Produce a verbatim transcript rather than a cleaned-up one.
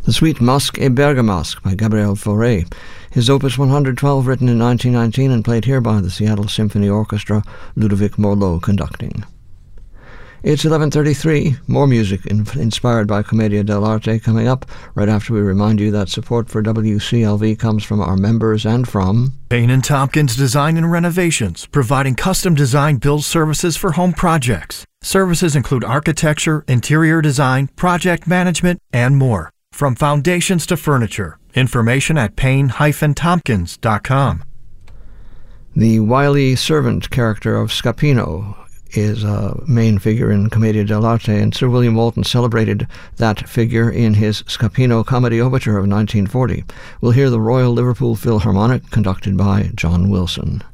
The Suite Masque et Bergamasque by Gabriel Fauré, his opus one hundred twelve, written in nineteen nineteen and played here by the Seattle Symphony Orchestra, Ludovic Morlot conducting. It's eleven thirty-three, more music in, inspired by Commedia dell'arte coming up, right after we remind you that support for W C L V comes from our members and from Payne and Tompkins Design and Renovations, providing custom design build services for home projects. Services include architecture, interior design, project management, and more. From foundations to furniture. Information at payne dash tompkins dot com. The wily servant character of Scapino is a main figure in Commedia dell'arte, and Sir William Walton celebrated that figure in his Scapino Comedy Overture of nineteen forty. We'll hear the Royal Liverpool Philharmonic, conducted by John Wilson.